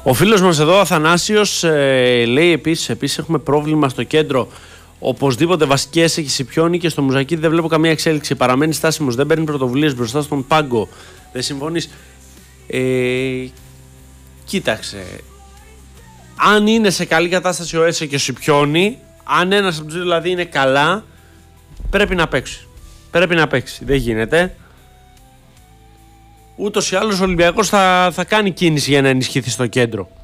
Ο φίλος μας εδώ, Αθανάσιος, λέει επίσης έχουμε πρόβλημα στο κέντρο. Οπωσδήποτε βασικές έχει Σιπιόνι και στο Μουζακίδη δεν βλέπω καμία εξέλιξη. Παραμένει στάσιμος, δεν παίρνει πρωτοβουλίες μπροστά στον πάγκο. Δεν συμφωνείς? Κοίταξε. Αν είναι σε καλή κατάσταση ο Έσε και ο Σιπιόνι, αν ένας από τους δύο δηλαδή είναι καλά, πρέπει να παίξει. Πρέπει να παίξει. Δεν γίνεται. Ούτως ή άλλως ο Ολυμπιακός θα κάνει κίνηση για να ενισχυθεί στο κέντρο.